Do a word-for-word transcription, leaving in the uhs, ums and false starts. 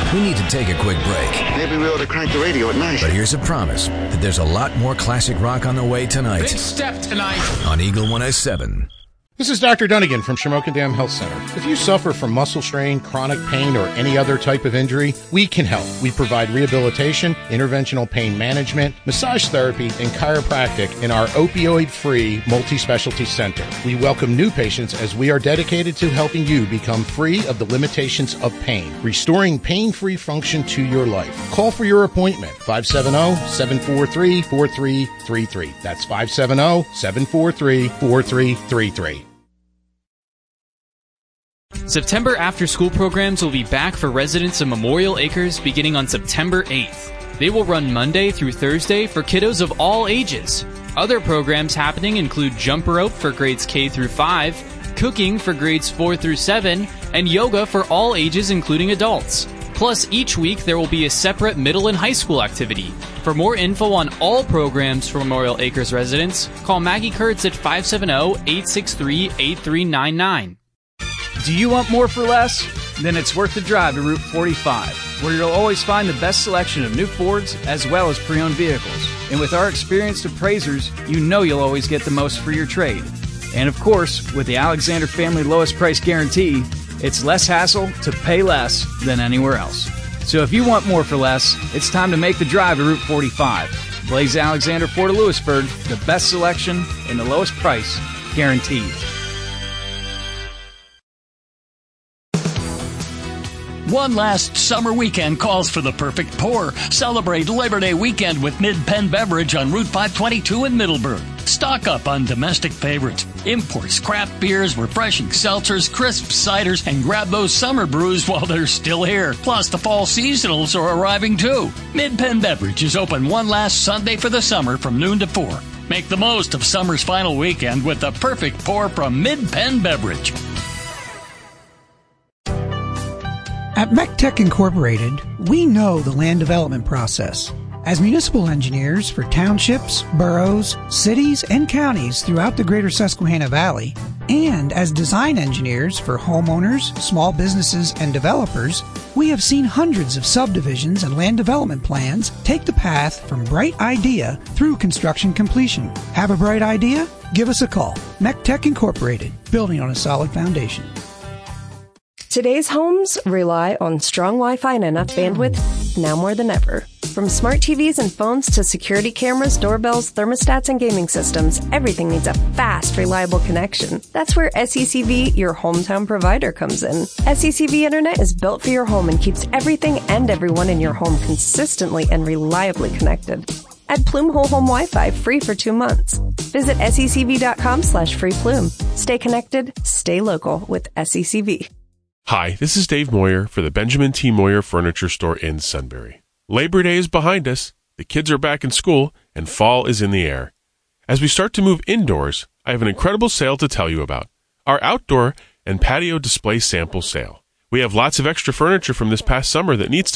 We need to take a quick break. Maybe we ought to crank the radio at night. But here's a promise that there's a lot more classic rock on the way tonight. Big step tonight. On Eagle one oh seven. This is Doctor Dunnigan from Shamokin Dam Health Center. If you suffer from muscle strain, chronic pain, or any other type of injury, we can help. We provide rehabilitation, interventional pain management, massage therapy, and chiropractic in our opioid-free multi-specialty center. We welcome new patients as we are dedicated to helping you become free of the limitations of pain, restoring pain-free function to your life. Call for your appointment, five seven zero, seven four three, four three three three. That's five seven zero, seven four three, four three three three. September after-school programs will be back for residents of Memorial Acres beginning on September eighth. They will run Monday through Thursday for kiddos of all ages. Other programs happening include jump rope for grades K through five, cooking for grades four through seven, and yoga for all ages including adults. Plus, each week there will be a separate middle and high school activity. For more info on all programs for Memorial Acres residents, call Maggie Kurtz at five seven zero, eight six three, eight three nine nine. Do you want more for less? Then it's worth the drive to Route forty-five, where you'll always find the best selection of new Fords as well as pre-owned vehicles. And with our experienced appraisers, you know you'll always get the most for your trade. And of course, with the Alexander Family Lowest Price Guarantee, it's less hassle to pay less than anywhere else. So if you want more for less, it's time to make the drive to Route forty-five. Blaze Alexander Ford of Lewisburg, the best selection and the lowest price, guaranteed. One last summer weekend calls for the perfect pour. Celebrate Labor Day weekend with Mid-Penn Beverage on Route five twenty-two in Middleburg. Stock up on domestic favorites, imports, craft beers, refreshing seltzers, crisp ciders, and grab those summer brews while they're still here. Plus, the fall seasonals are arriving too. Mid-Penn Beverage is open one last Sunday for the summer from noon to four. Make the most of summer's final weekend with the perfect pour from Mid-Penn Beverage. At MECTech Incorporated, we know the land development process. As municipal engineers for townships, boroughs, cities, and counties throughout the greater Susquehanna Valley, and as design engineers for homeowners, small businesses, and developers, we have seen hundreds of subdivisions and land development plans take the path from bright idea through construction completion. Have a bright idea? Give us a call. MECTech Incorporated, building on a solid foundation. Today's homes rely on strong Wi-Fi and enough bandwidth now more than ever. From smart T Vs and phones to security cameras, doorbells, thermostats, and gaming systems, everything needs a fast, reliable connection. That's where S E C V, your hometown provider, comes in. S E C V Internet is built for your home and keeps everything and everyone in your home consistently and reliably connected. Add Plume Whole Home Wi-Fi free for two months. Visit secv.com slash free Plume. Stay connected, stay local with S E C V. Hi, this is Dave Moyer for the Benjamin T. Moyer Furniture Store in Sunbury. Labor Day is behind us, the kids are back in school, and fall is in the air. As we start to move indoors, I have an incredible sale to tell you about. Our outdoor and patio display sample sale. We have lots of extra furniture from this past summer that needs to